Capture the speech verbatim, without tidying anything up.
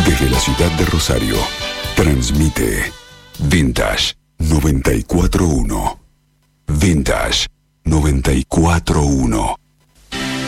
Desde la ciudad de Rosario, transmite Vintage noventa y cuatro punto uno. Vintage noventa y cuatro punto uno.